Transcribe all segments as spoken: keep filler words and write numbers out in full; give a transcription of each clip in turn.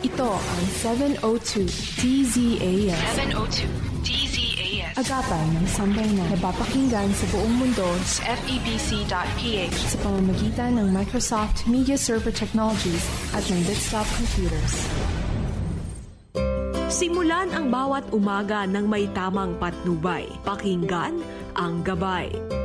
Ito ang seven oh two D Z A S. seven oh two D Z A S. Agapan ng sambayanan. Napapakinggan sa buong mundo sa F E B C dot P H sa pamamagitan ng Microsoft Media Server Technologies at ng Bitstop Computers. Simulan ang bawat umaga ng may tamang patnubay. Pakinggan ang gabay.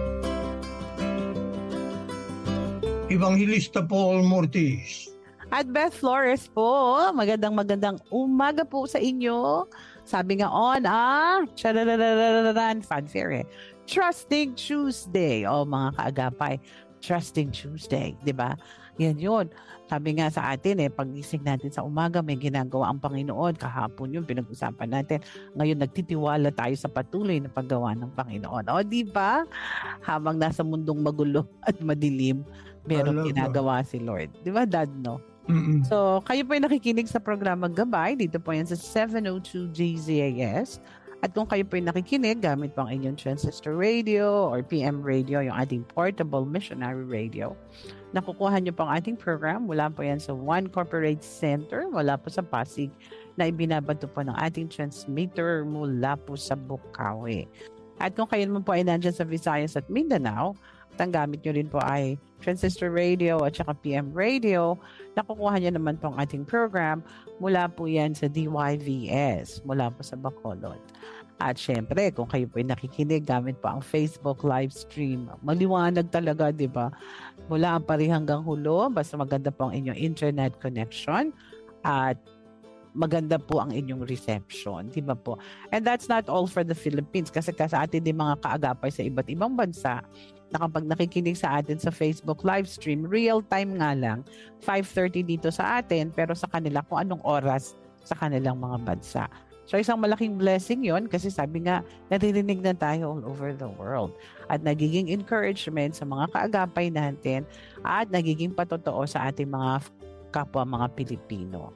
Evangelista Paul Mortis. At Beth Flores po. Magandang magandang umaga po sa inyo. Sabi nga on, ah, charararararan, fanfare eh. Trusting Tuesday. O, mga kaagapay, Trusting Tuesday, di ba? Yan yun. Sabi nga sa atin eh, pag-ising natin sa umaga, may ginagawa ang Panginoon. Kahapon yun, pinag-usapan natin. Ngayon, nagtitiwala tayo sa patuloy na paggawa ng Panginoon. O, di ba? Habang nasa mundong magulo at madilim, merong ginagawa si Lord. Di ba, Dad, no? Mm-mm. So, kayo po ay nakikinig sa programang Gabay. Dito po yan sa seven oh two D Z A S. At kung kayo po ay nakikinig, gamit po ang inyong transistor radio or P M radio, yung ating portable missionary radio, nakukuha niyo po ang ating program. Mula po yan sa One Corporate Center, wala po sa Pasig, na ibinabato po ng ating transmitter mula po sa Bukawi. At kung kayo naman po ay nandyan sa Visayas at Mindanao, at ang gamit nyo rin po ay transistor radio at saka P M radio, nakukuha nyo naman po ang ating program mula po yan sa D Y V S, mula po sa Bacolod. At syempre, kung kayo po ay nakikinig, gamit po ang Facebook live stream. Maliwanag talaga, di ba? Mula ang pari hanggang hulo, basta maganda po ang inyong internet connection at maganda po ang inyong reception, di ba po? And that's not all for the Philippines, kasi sa atin din mga kaagapay sa iba't ibang bansa, na kapag nakikinig sa atin sa Facebook live stream, real time nga lang, five thirty dito sa atin, pero sa kanila kung anong oras sa kanilang mga bansa. So isang malaking blessing yon, kasi sabi nga, naririnig na tayo all over the world. At nagiging encouragement sa mga kaagapay natin at nagiging patotoo sa ating mga kapwa mga Pilipino.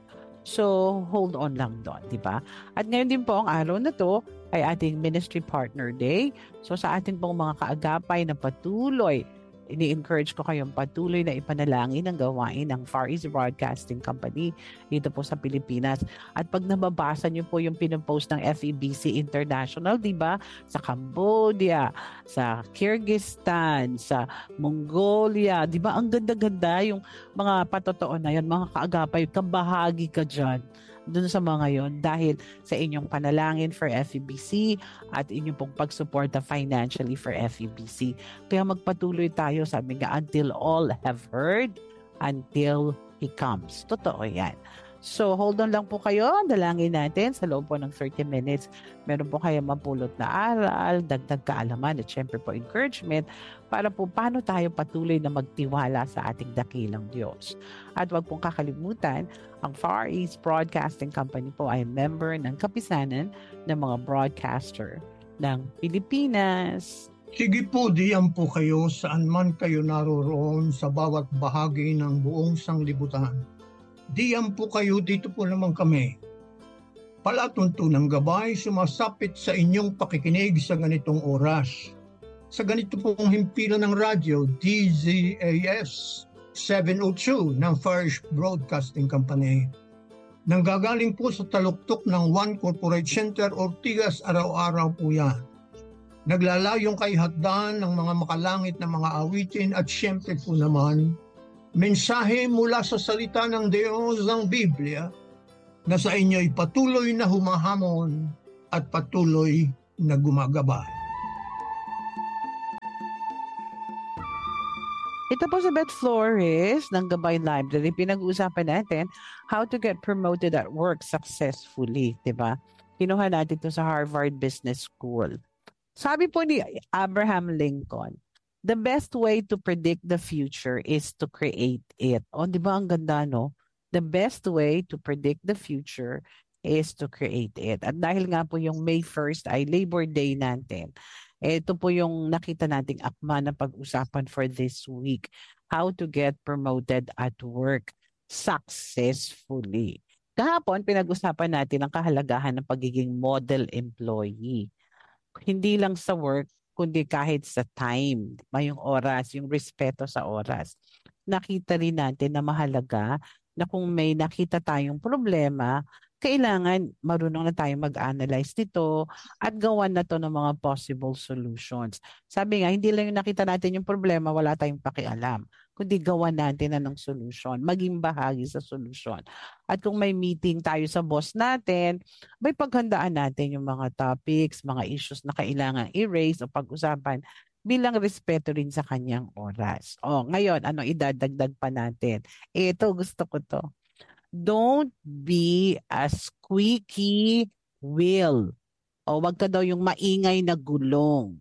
So, hold on lang doon, di ba? At ngayon din po, ang araw na to ay ating Ministry Partner Day. So, sa ating pong mga kaagapay na patuloy, ini-encourage ko kayong patuloy na ipanalangin ang gawain ng Far East Broadcasting Company dito po sa Pilipinas. At pag nababasa niyo po yung pinopost ng F E B C International, di ba? Sa Cambodia, sa Kyrgyzstan, sa Mongolia, di ba? Ang ganda-ganda yung mga patotoo na yan, mga kaagapay, kabahagi ka dyan dun sa mga yon dahil sa inyong panalangin for F E B C at inyong pong pagsuporta financially for F E B C. Kaya magpatuloy tayo, sabi nga, until all have heard, until He comes. Totoo yan. So, hold on lang po kayo. Dalangin natin sa loob po ng thirty minutes. Meron po kayo mapulot na aral, dagdag kaalaman at syempre po encouragement para po paano tayo patuloy na magtiwala sa ating dakilang Diyos. At huwag pong kakalimutan, ang Far East Broadcasting Company po ay member ng kapisanan ng mga broadcaster ng Pilipinas. Sige po, diyan po kayo saan man kayo naroroon sa bawat bahagi ng buong sanglibutan. Diyan po kayo, dito po naman kami. Palatuntunang gabay, sumasapit sa inyong pakikinig sa ganitong oras. Sa ganito pong himpilan ng radyo, D Z A S seven oh two ng Far East Broadcasting Company. Nanggagaling po sa taluktok ng One Corporate Center, Ortigas, araw-araw po yan. Naglalayong kay hatdan ng mga makalangit na mga awitin at syempre po naman, mensahe mula sa salita ng Diyos ng Biblia na sa inyo'y patuloy na humahamon at patuloy na gumagabay. Ito po si Beth Flores ng Gabay Library. Pinag-uusapan natin how to get promoted at work successfully, di ba? Kinuha natin ito sa Harvard Business School. Sabi po ni Abraham Lincoln, the best way to predict the future is to create it. O, di ba ang ganda, no? The best way to predict the future is to create it. At dahil nga po yung May first ay Labor Day natin, ito po yung nakita nating akma na pag-usapan for this week. How to get promoted at work successfully. Kahapon, pinag-usapan natin ang kahalagahan ng pagiging model employee. Hindi lang sa work, kundi kahit sa time, may yung oras, yung respeto sa oras. Nakita rin natin na mahalaga na kung may nakita tayong problema, kailangan marunong na tayong mag-analyze nito at gawan na to ng mga possible solutions. Sabi nga, hindi lang yung nakita natin yung problema, wala tayong pakialam, kundi gawan natin na ng solution, maging bahagi sa solution. At kung may meeting tayo sa boss natin, may paghandaan natin yung mga topics, mga issues na kailangan i-raise o pag-usapan bilang respeto rin sa kanyang oras. O, ngayon, ano idadagdag pa natin? Ito, gusto ko to. Don't be a squeaky wheel. O, wag ka daw yung maingay na gulong.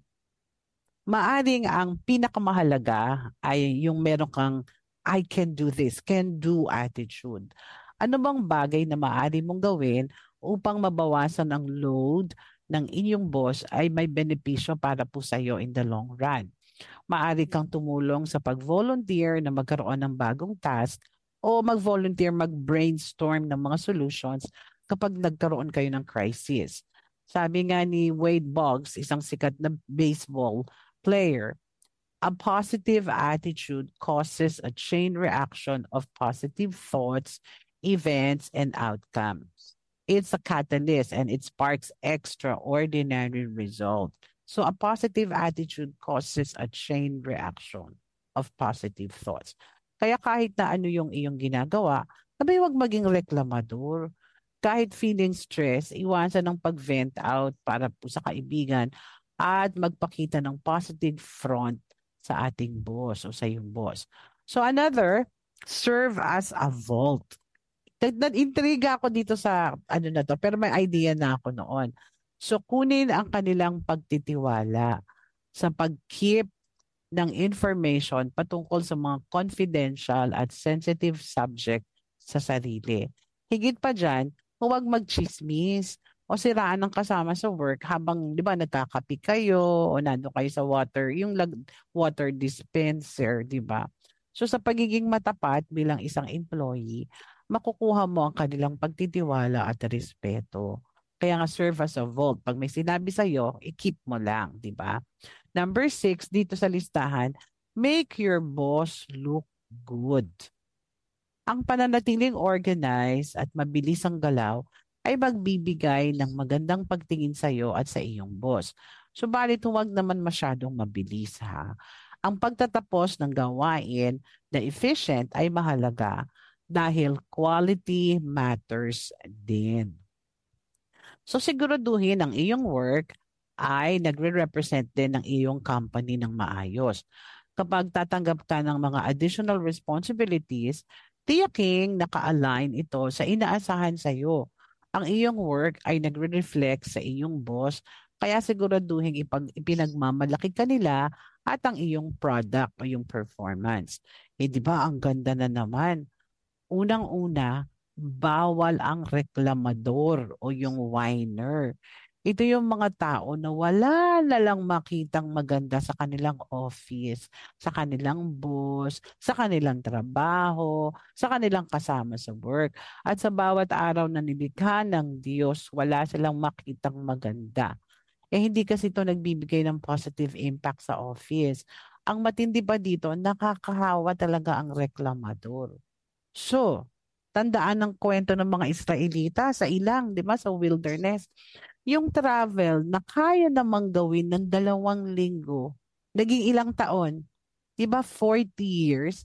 Maaring ang pinakamahalaga ay yung meron kang I can do this, can do attitude. Ano bang bagay na maaari mong gawin upang mabawasan ang load ng inyong boss ay may benepisyo para po sa iyo in the long run? Maaari kang tumulong sa pag-volunteer na magkaroon ng bagong task o mag-volunteer, mag-brainstorm ng mga solutions kapag nagkaroon kayo ng crisis. Sabi nga ni Wade Boggs, isang sikat na baseball player, a positive attitude causes a chain reaction of positive thoughts, events, and outcomes. It's a catalyst and it sparks extraordinary results. So a positive attitude causes a chain reaction of positive thoughts. Kaya kahit na ano yung iyong ginagawa, sabi huwag maging reklamador. Kahit feeling stress, iwasan ng pag-vent out para po sa kaibigan at magpakita ng positive front sa ating boss o sa iyong boss. So another, serve as a vault. Nag-intriga ako dito sa ano na to, pero may idea na ako noon. So kunin ang kanilang pagtitiwala sa pag-keep ng information patungkol sa mga confidential at sensitive subject sa sarili. Higit pa dyan, huwag mag-chismis o siraan ng kasama sa work habang, di ba, nagkakapi kayo o nando kayo sa water, yung water dispenser, di ba? So sa pagiging matapat bilang isang employee, makukuha mo ang kanilang pagtitiwala at respeto. Kaya nga serve as a vault. Pag may sinabi sa'yo, i-keep mo lang, di ba? Number six, dito sa listahan, make your boss look good. Ang pananatiling organized at mabilis ang galaw ay magbibigay ng magandang pagtingin sa iyo at sa iyong boss. Subalit huwag naman masyadong mabilis ha. Ang pagtatapos ng gawain na efficient ay mahalaga dahil quality matters din. So siguraduhin ang iyong work ay nagre-represent din ng iyong company ng maayos. Kapag tatanggap ka ng mga additional responsibilities, tiyaking naka-align ito sa inaasahan sa iyo. Ang iyong work ay nagre-reflect sa iyong boss, kaya siguraduhin ipag, ipinagmamalaki ka nila at ang iyong product o yung performance. Eh di ba ang ganda na naman? Unang-una, bawal ang reklamador o yung whiner. Ito yung mga tao na wala na lang makitang maganda sa kanilang office, sa kanilang boss, sa kanilang trabaho, sa kanilang kasama sa work. At sa bawat araw na nilikha ng Diyos, wala silang makitang maganda. Eh hindi kasi ito nagbibigay ng positive impact sa office. Ang matindi pa dito, nakakahawa talaga ang reklamador. So, tandaan ng kwento ng mga Israelita sa ilang, di ba, sa wilderness. Yung travel na kaya namang gawin ng dalawang linggo, naging ilang taon, di ba, forty years,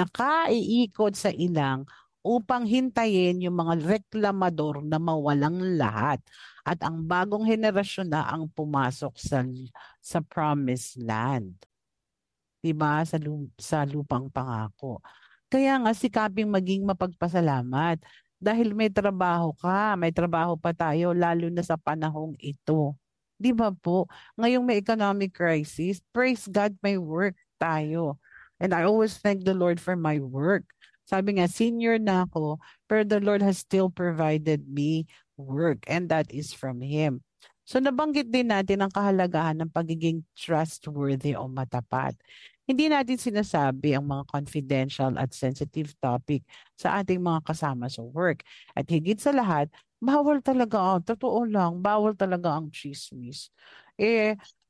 nakaiikot sa ilang upang hintayin yung mga reklamador na mawalang lahat. At ang bagong henerasyon na ang pumasok sa, sa promised land. Di ba, sa, sa lupang pangako. Kaya nga sikaping maging mapagpasalamat dahil may trabaho ka, may trabaho pa tayo lalo na sa panahong ito. Di ba po? Ngayong may economic crisis, praise God may work tayo. And I always thank the Lord for my work. Sabi nga, senior na ako, pero the Lord has still provided me work and that is from Him. So nabanggit din natin ang kahalagahan ng pagiging trustworthy o matapat. Hindi natin sinasabi ang mga confidential at sensitive topic sa ating mga kasama sa work. At higit sa lahat, bawal talaga, oh, totoo lang, bawal talaga ang chismis. Eh,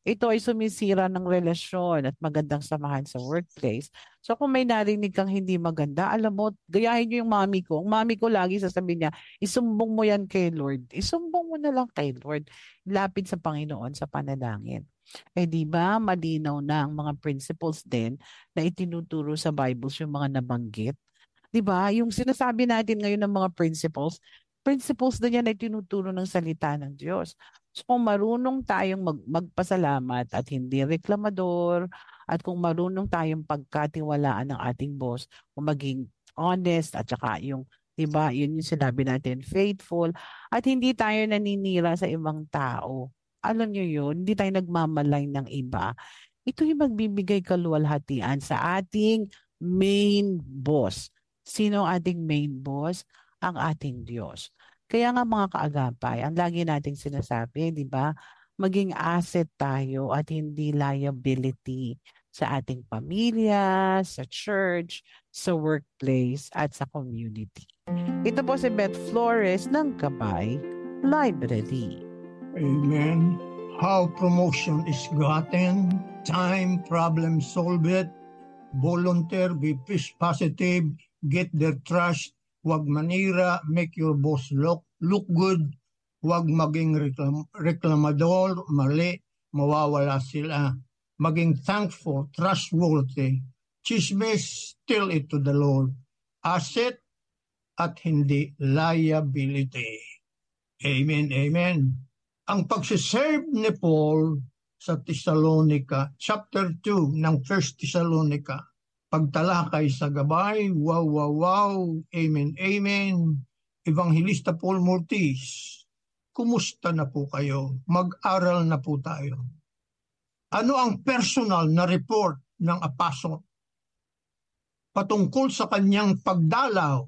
ito ay sumisira ng relasyon at magandang samahan sa workplace. So kung may narinig kang hindi maganda, alam mo, gayahin niyo yung mami ko. Ang mami ko lagi sasabihin niya, isumbong mo yan kay Lord. Isumbong mo na lang kay Lord. Lapit sa Panginoon sa panalangin. Eh di ba malinaw na ang mga principles din na itinuturo sa Bible yung mga nabanggit? Di ba? Yung sinasabi natin ngayon ng mga principles, principles na yan ay tinuturo ng salita ng Diyos. So kung marunong tayong mag- magpasalamat at hindi reklamador, at kung marunong tayong pagkatiwalaan ng ating boss, kung maging honest at saka yung, di ba, yun yung sinabi natin, faithful, at hindi tayo naninira sa ibang tao. Alam nyo yun, hindi tayo nagmamalay ng iba. Ito yung magbibigay kaluwalhatian sa ating main boss. Sino ang ating main boss? Ang ating Diyos. Kaya nga mga kaagapay, ang lagi nating sinasabi, di ba, maging asset tayo at hindi liability sa ating pamilya, sa church, sa workplace, at sa community. Ito po si Beth Flores ng Gabay Library. Amen. How promotion is gotten, time, problem solve it, volunteer, be positive, get their trust, huwag manira, make your boss look, look good, huwag maging reklam, reklamador, mali, mawawala sila. Maging thankful, trustworthy, chismis, still it to the Lord. Asset at hindi liability. Amen, amen. Ang pagsiserve ni Paul sa Thessalonica, chapter two ng First Thessalonica, pagtalakay sa gabay, wow, wow, wow, amen, amen. Evangelista Paul Mortis, kumusta na po kayo? Mag-aral na po tayo. Ano ang personal na report ng apostol patungkol sa kanyang pagdalaw?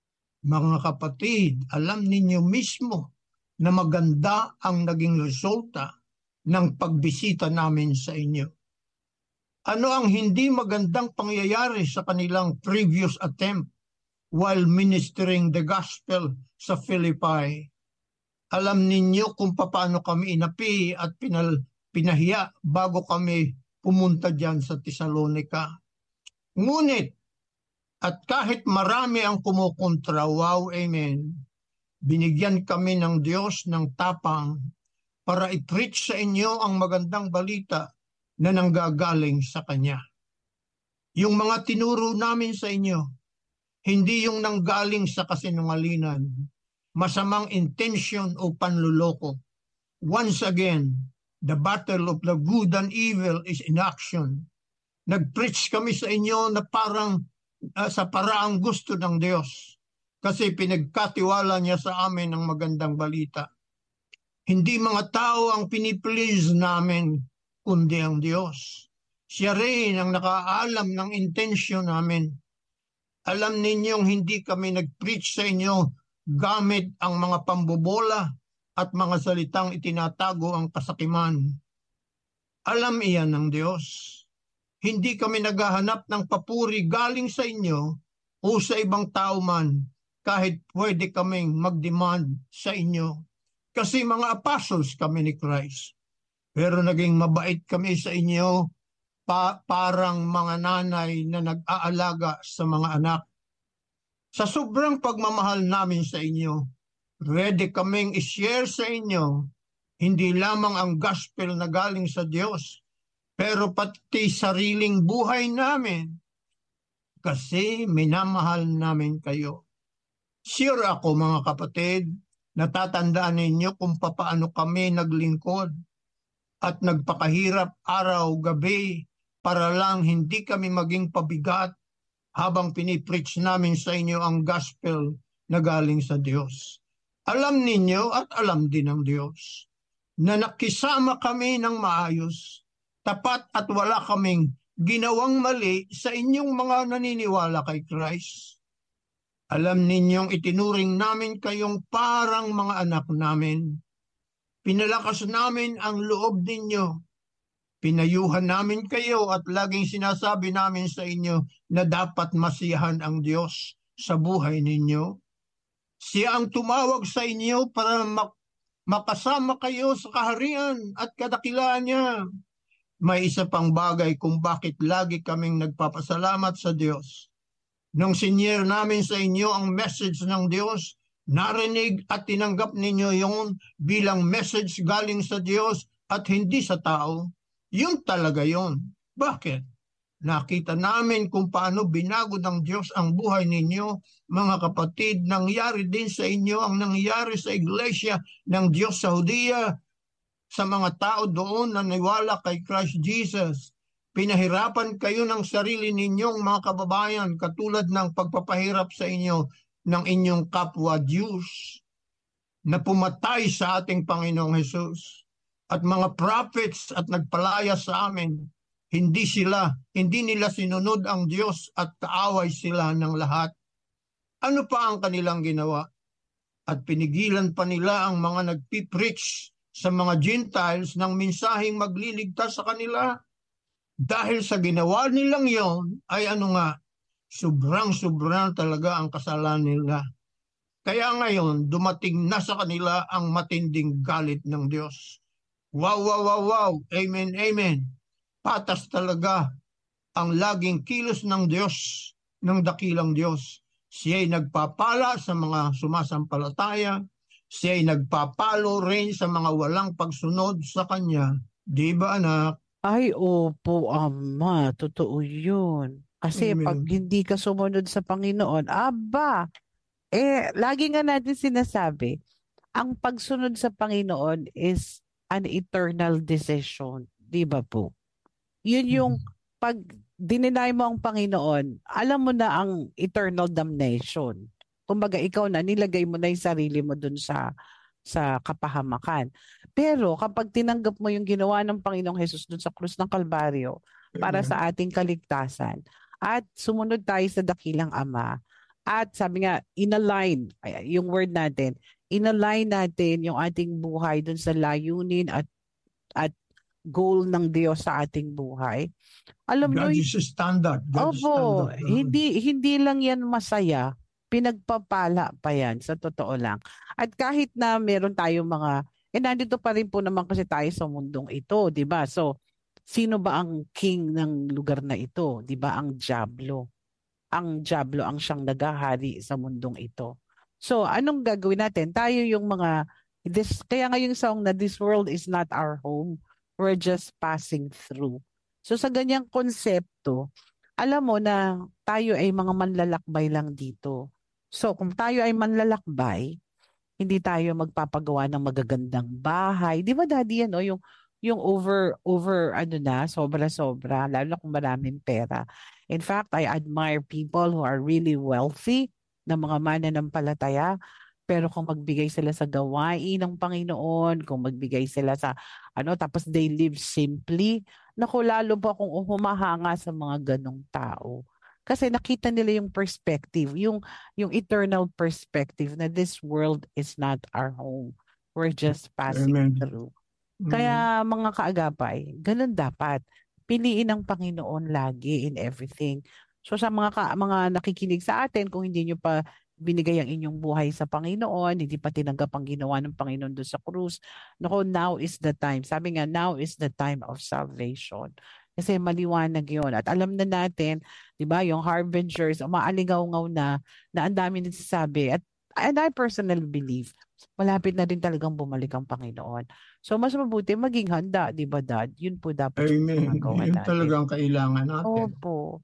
Mga kapatid, alam ninyo mismo na maganda ang naging resulta ng pagbisita namin sa inyo. Ano ang hindi magandang pangyayari sa kanilang previous attempt while ministering the gospel sa Philippi? Alam ninyo kung paano kami inapi at pinal, pinahiya bago kami pumunta dyan sa Thessalonica. Ngunit, at kahit marami ang kumukontra, wow, amen, binigyan kami ng Diyos ng tapang para i-preach sa inyo ang magandang balita na nanggagaling sa Kanya. Yung mga tinuro namin sa inyo, hindi yung nanggaling sa kasinungalingan, masamang intention o panluloko. Once again, the battle of the good and evil is in action. Nag-preach kami sa inyo na parang uh, sa paraang gusto ng Diyos kasi pinagkatiwala niya sa amin ang magandang balita. Hindi mga tao ang piniplease namin, kundi ang Diyos. Siya rin ang nakaalam ng intensyon namin. Alam ninyong hindi kami nag-preach sa inyo gamit ang mga pambobola at mga salitang itinatago ang kasakiman. Alam iyan ng Diyos. Hindi kami naghahanap ng papuri galing sa inyo o sa ibang tao man kahit pwede kaming mag-demand sa inyo. Kasi mga apostles kami ni Christ. Pero naging mabait kami sa inyo pa parang mga nanay na nag-aalaga sa mga anak. Sa sobrang pagmamahal namin sa inyo, ready kaming i-share sa inyo hindi lamang ang gospel na galing sa Diyos, pero pati sariling buhay namin kasi minamahal namin kayo. Sure ako mga kapatid, natatandaan ninyo kung paano kami naglingkod at nagpakahirap araw-gabi para lang hindi kami maging pabigat habang pinipreach namin sa inyo ang gospel na galing sa Diyos. Alam ninyo at alam din ng Diyos na nakisama kami ng maayos, tapat at wala kaming ginawang mali sa inyong mga naniniwala kay Christ. Alam ninyong itinuring namin kayong parang mga anak namin. Pinalakas namin ang loob ninyo. Pinayuhan namin kayo at laging sinasabi namin sa inyo na dapat masiyahan ang Diyos sa buhay ninyo. Siya ang tumawag sa inyo para makasama kayo sa kaharian at kadakilaan niya. May isa pang bagay kung bakit lagi kaming nagpapasalamat sa Diyos. Nung sinyer namin sa inyo ang message ng Diyos, narinig at tinanggap ninyo yon bilang message galing sa Diyos at hindi sa tao. Yun talaga yon. Bakit? Nakita namin kung paano binago ng Diyos ang buhay ninyo. Mga kapatid, nangyari din sa inyo ang nangyari sa iglesia ng Diyos sa Judea, sa mga tao doon na naniwala kay Christ Jesus. Pinahirapan kayo ng sarili ninyong mga kababayan katulad ng pagpapahirap sa inyo ng inyong kapwa Diyos na pumatay sa ating Panginoong Hesus. At mga prophets at nagpalaya sa amin, hindi sila, hindi nila sinunod ang Diyos at kaaway sila ng lahat. Ano pa ang kanilang ginawa? At pinigilan pa nila ang mga nagpipreach sa mga Gentiles ng mensaheng magliligtas sa kanila. Dahil sa ginawa nilang yon ay ano nga, sobrang-sobrang talaga ang kasalanan nila. Kaya ngayon, dumating na sa kanila ang matinding galit ng Diyos. Wow, wow, wow, wow. Amen, amen. Patas talaga ang laging kilos ng Diyos, ng dakilang Diyos. Siya'y nagpapala sa mga sumasampalataya. Siya'y nagpapalo rin sa mga walang pagsunod sa Kanya. Di ba, anak? Ay, opo, Ama. Totoo yun. Kasi Amen. pag hindi ka sumunod sa Panginoon, aba, eh, lagi nga natin sinasabi, ang pagsunod sa Panginoon is an eternal decision. Di ba po? Yun yung pag dininay mo ang Panginoon, alam mo na ang eternal damnation. Kumbaga, ikaw na, nilagay mo na yung sarili mo dun sa, sa kapahamakan. Pero kapag tinanggap mo yung ginawa ng Panginoong Hesus dun sa krus ng Kalbaryo para Amen. sa ating kaligtasan at sumunod tayo sa dakilang Ama at sabi nga, inalign, ay, yung word natin, inalign natin yung ating buhay dun sa layunin at at goal ng Diyos sa ating buhay. Alam God nyo, is a standard. God is opo, standard. hindi, hindi lang yan masaya. Pinagpapala pa yan, sa totoo lang. At kahit na meron tayong mga, eh nandito pa rin po naman kasi tayo sa mundong ito, di ba? So, sino ba ang king ng lugar na ito? Di ba? Ang Diablo. Ang Diablo ang siyang nagahari sa mundong ito. So, anong gagawin natin? Tayo yung mga, this, kaya nga yung song na this world is not our home. We're just passing through. So, sa ganyang konsepto, alam mo na tayo ay mga manlalakbay lang dito. So, kung tayo ay manlalakbay, hindi tayo magpapagawa ng magagandang bahay. Di ba, Daddy, ano, yung, yung over, over, ano na, sobra-sobra, lalo na kung maraming pera. In fact, I admire people who are really wealthy na mga mananampalataya. Pero kung magbigay sila sa gawain ng Panginoon, kung magbigay sila sa, ano, tapos they live simply, naku, lalo pa kung humahanga sa mga ganong tao. Kasi nakita nila yung perspective, yung, yung eternal perspective na this world is not our home. We're just passing Amen. through. Mm. Kaya mga kaagapay, ganun dapat. Piliin ang Panginoon lagi in everything. So sa mga, ka, mga nakikinig sa atin, kung hindi nyo pa binigay ang inyong buhay sa Panginoon, hindi pa tinanggap ang ginawa ng Panginoon doon sa krus, naku, now is the time. Sabi nga, now is the time of salvation. Kasi maliwanag yun. At alam na natin, di ba, yung harbingers, umaaligaw-ngaw na, na ang dami nagsasabi. At and I personally believe, malapit na din talagang bumalik ang Panginoon. So, mas mabuti maging handa, di ba, Dad? Yun po dapat Amen. magawa Yun natin. talagang kailangan natin. Opo.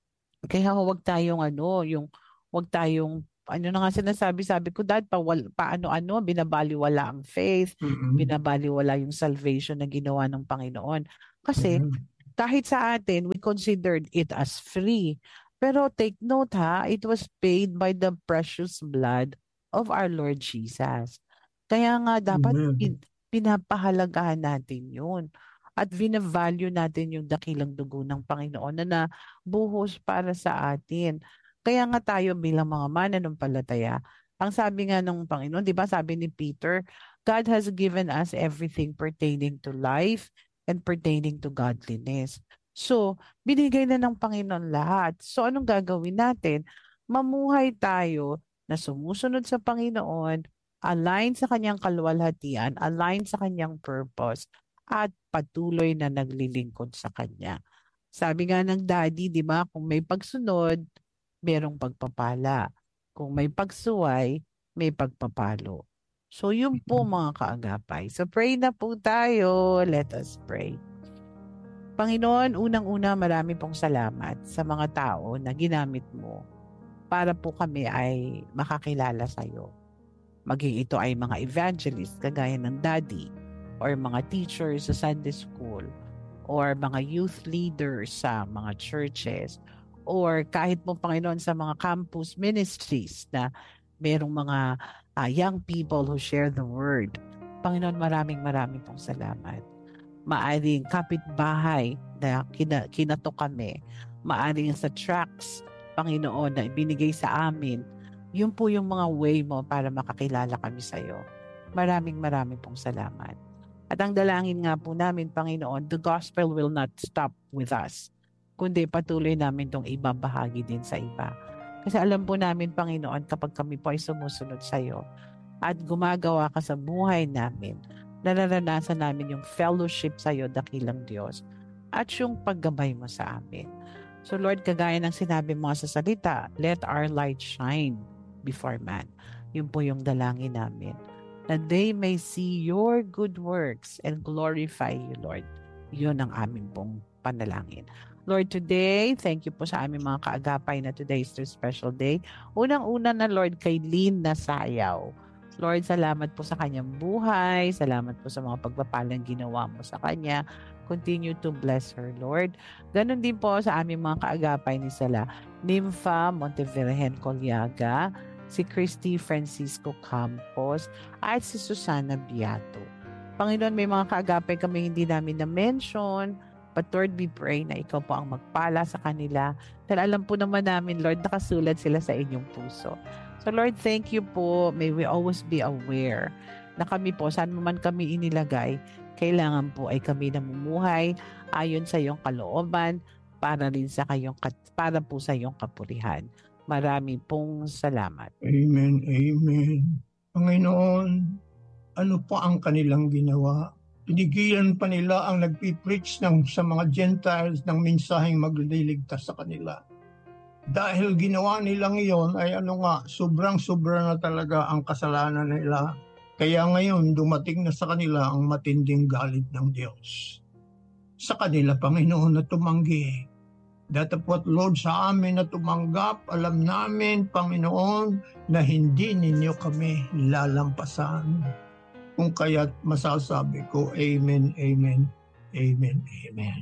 Kaya huwag tayong ano, yung, huwag tayong, ano na nga sinasabi, sabi ko, Dad, pa, paano-ano, binabaliwala ang faith, Mm-mm. binabaliwala yung salvation na ginawa ng Panginoon. Kasi, Amen. kahit sa atin, we considered it as free. Pero take note ha, it was paid by the precious blood of our Lord Jesus. Kaya nga dapat Amen. pin, pinapahalagahan natin yun. At binavalue natin yung dakilang dugo ng Panginoon na nabuhos para sa atin. Kaya nga tayo bilang mga mananampalataya, ang sabi nga ng Panginoon, di ba sabi ni Peter, God has given us everything pertaining to life and pertaining to godliness. So, binigay na ng Panginoon lahat. So, anong gagawin natin? Mamuhay tayo na sumusunod sa Panginoon align sa kanyang kaluwalhatian, align sa kanyang purpose, at patuloy na naglilingkod sa kanya. Sabi nga ng daddy, di ba, kung may pagsunod, merong pagpapala. Kung may pagsuway, may pagpapalo. So yun po mga kaagapay. So pray na po tayo. Let us pray. Panginoon, unang-una marami pong salamat sa mga tao na ginamit mo para po kami ay makakilala sa iyo. Maging ito ay mga evangelist kagaya ng daddy, or mga teachers sa Sunday school, or mga youth leaders sa mga churches, or kahit po Panginoon sa mga campus ministries na merong mga uh, young people who share the word. Panginoon, maraming maraming pong salamat. Maaring kapitbahay na kina, kinato kami, maaring sa tracts, Panginoon, na ibinigay sa amin, yun po yung mga way mo para makakilala kami sa iyo. Maraming maraming pong salamat. At ang dalangin nga po namin, Panginoon, the gospel will not stop with us, kundi patuloy namin itong ibabahagi din sa iba. Kasi alam po namin, Panginoon, kapag kami po ay sumusunod sa iyo at gumagawa ka sa buhay namin, nararanasan namin yung fellowship sa iyo, dakilang Diyos, at yung paggabay mo sa amin. So Lord, kagaya ng sinabi mo sa salita, let our light shine before man. Yun po yung dalangin namin. That they may see your good works and glorify you, Lord. Yun ang aming pong panalangin. Lord, today, thank you po sa aming mga kaagapay na today is their special day. Unang-una na, Lord, kay Lynn Nasayaw. Lord, salamat po sa kanyang buhay. Salamat po sa mga pagpapalang ginawa mo sa kanya. Continue to bless her, Lord. Ganon din po sa aming mga kaagapay ni Sala. Nympha Montevirgen Colyaga, si Christy Francisco Campos, at si Susana Biato. Panginoon, may mga kaagapay kami hindi namin na-mention, but Lord, we pray na ikaw po ang magpala sa kanila. Dahil alam po naman namin, Lord, nakasulat sila sa inyong puso. So Lord, thank you po. May we always be aware na kami po, saan man kami inilagay, kailangan po ay kami namumuhay ayon sa iyong kalooban para rin sa kayong, para po sa iyong kapurihan. Marami pong salamat. Amen, amen. Panginoon, ano pa ang kanilang ginawa? Tinigilan pa nila ang nagpipreach ng, sa mga Gentiles ng mensaheng magliligtas sa kanila. Dahil ginawa nilang iyon ay ano nga, sobrang-sobra na talaga ang kasalanan nila. Kaya ngayon, dumating na sa kanila ang matinding galit ng Diyos. Sa kanila, Panginoon, na tumanggi. Datapwat, Lord, sa amin na tumanggap, alam namin, Panginoon, na hindi ninyo kami lalampasan. Kung kaya't masasabi ko, Amen, Amen, Amen, Amen.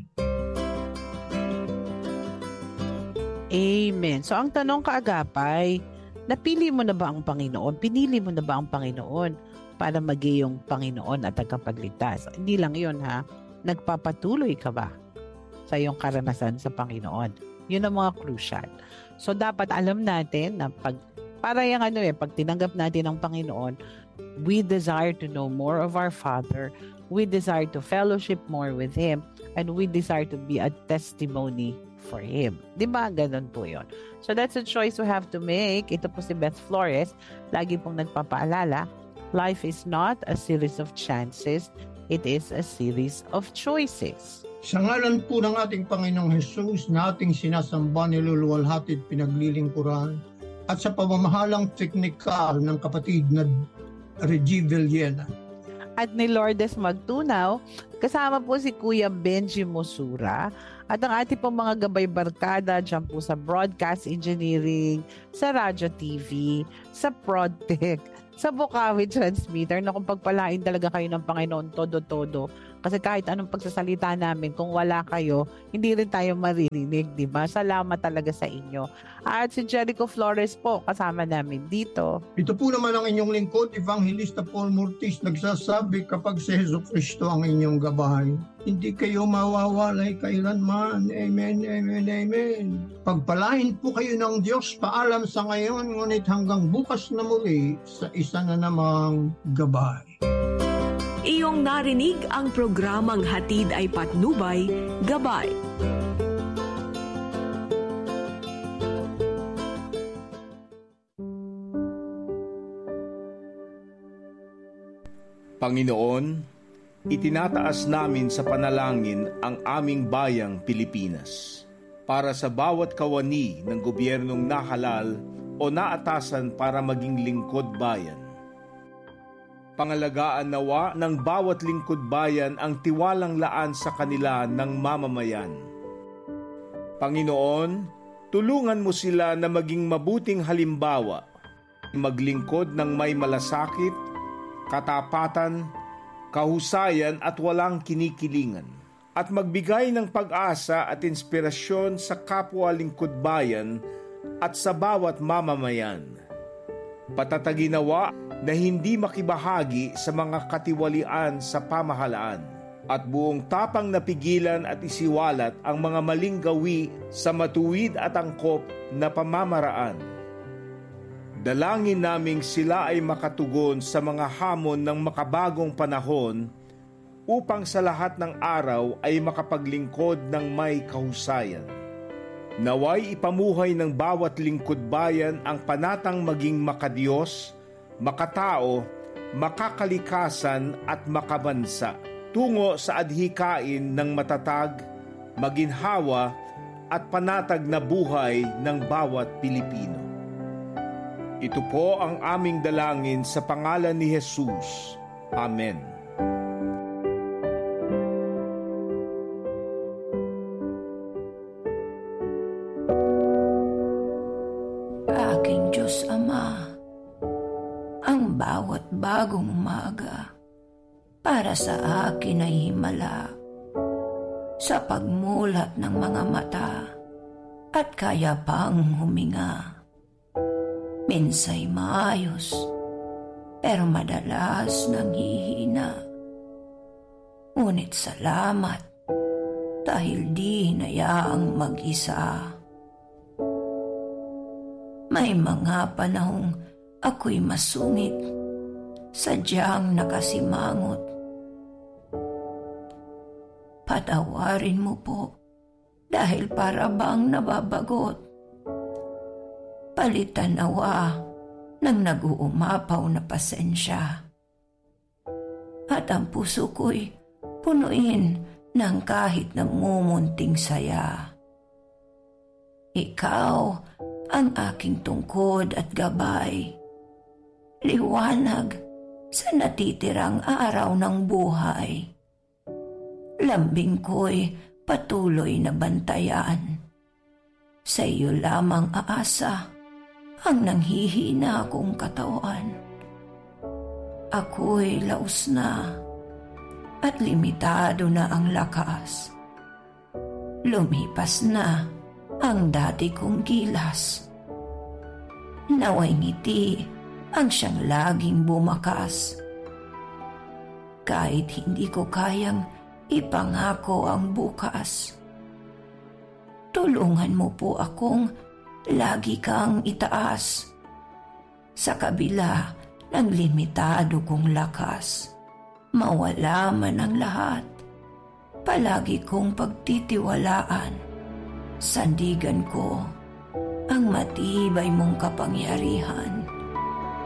Amen. So ang tanong kaagapay, napili mo na ba ang Panginoon? Pinili mo na ba ang Panginoon para maging Panginoon at tagapagligtas? Hindi lang yun ha, nagpapatuloy ka ba sa iyong karanasan sa Panginoon? Yun ang mga crucial. So dapat alam natin na pag, para yung ano eh, pag tinanggap natin ang Panginoon, we desire to know more of our Father, we desire to fellowship more with Him, and we desire to be a testimony for Him. Di ba? Ganun po yun. So that's a choice we have to make. Ito po si Beth Flores. Lagi pong nagpapaalala, life is not a series of chances. It is a series of choices. Sa ngalan po ng ating Panginoong Hesus na ating sinasamba, niluluwalhati at pinaglilingkuran, at sa pamamahalang teknikal ng kapatid na Reggie Villena at ni Lourdes Magtunaw, kasama po si Kuya Benji Mosura at ang ating pong mga gabay barkada dyan po sa broadcast engineering, sa radyo T V, sa ProdTech, sa Bukawi Transmitter, na kung pagpalain talaga kayo ng Panginoon todo-todo. Kasi kahit anong pagsasalita namin, kung wala kayo, hindi rin tayo maririnig, di ba? Salamat talaga sa inyo. At si Jericho Flores po, kasama namin dito. Ito po naman ang inyong lingkod, Evangelista Paul Murtis, nagsasabi, kapag si Jesucristo ang inyong gabay, hindi kayo mawawalay kailanman. Amen, amen, amen. Pagpalain po kayo ng Diyos, paalam sa ngayon, ngunit hanggang bukas na muli sa isa na namang gabay. Iyong narinig ang programang Hatid ay Patnubay, Gabay. Panginoon, itinataas namin sa panalangin ang aming bayang Pilipinas para sa bawat kawani ng gobyernong nahalal o naatasan para maging lingkod bayan. Pangalagaan nawa ng bawat lingkod bayan ang tiwalang laan sa kanila ng mamamayan. Panginoon, tulungan mo sila na maging mabuting halimbawa, maglingkod ng may malasakit, katapatan, kahusayan at walang kinikilingan, at magbigay ng pag-asa at inspirasyon sa kapwa lingkod bayan at sa bawat mamamayan. Patatagin nawa na hindi makibahagi sa mga katiwalian sa pamahalaan at buong tapang napigilan at isiwalat ang mga maling gawi sa matuwid at angkop na pamamaraan. Dalangin naming sila ay makatugon sa mga hamon ng makabagong panahon upang sa lahat ng araw ay makapaglingkod ng may kahusayan. Naway ipamuhay ng bawat lingkod bayan ang panatang maging makadiyos, makatao, makakalikasan at makabansa tungo sa adhikain ng matatag, maginhawa at panatag na buhay ng bawat Pilipino. Ito po ang aming dalangin sa pangalan ni Jesus. Amen. Aking Diyos Ama, ang bawat bagong umaga para sa akin ay himala sa pagmulat ng mga mata at kaya pang huminga. Minsay maayos, pero madalas nanghihina. Ngunit salamat dahil di hinayaang mag-isa. May mga panahong ako'y masungit, sadyang nakasimangot. Patawarin mo po dahil para bang nababagot. Palitan nawa ng nag-uumapaw na pasensya. At ang puso ko'y punuin ng kahit namumunting saya. Ikaw ang aking tungkod at gabay, liwanag sa natitirang araw ng buhay. Lambing ko'y patuloy na bantayan. Sa iyo lamang aasa ang nanghihina kong katawan. Ako'y laos na at limitado na ang lakas. Lumipas na ang dati kong gilas. Naway ngiti ang siyang laging bumakas. Kahit hindi ko kayang ipangako ang bukas, tulungan mo po akong lagi kang itaas sa kabila ng limitado kong lakas. Mawala man ang lahat, palagi kong pagtitiwalaan. Sandigan ko ang matibay mong kapangyarihan.